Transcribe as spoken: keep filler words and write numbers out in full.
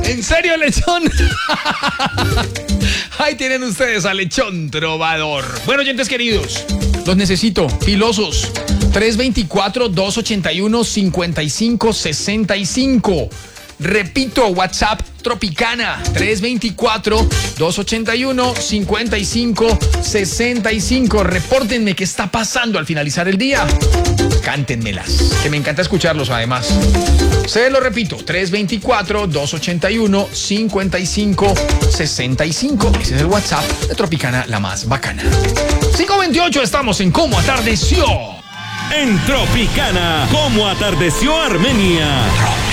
¿En serio, lechón? Ahí tienen ustedes a Lechón Trovador. Bueno, oyentes queridos, los necesito, filosos. tres dos cuatro, dos ocho uno, cinco cinco seis cinco. Repito, WhatsApp Tropicana, tres dos cuatro, dos ocho uno, cinco cinco seis cinco. Repórtenme qué está pasando al finalizar el día. Cántenmelas, que me encanta escucharlos además. Se lo repito, tres dos cuatro, dos ocho uno, cinco cinco seis cinco. Ese es el WhatsApp de Tropicana, la más bacana. cinco veintiocho, estamos en Cómo Atardeció. En Tropicana, ¿cómo atardeció Armenia?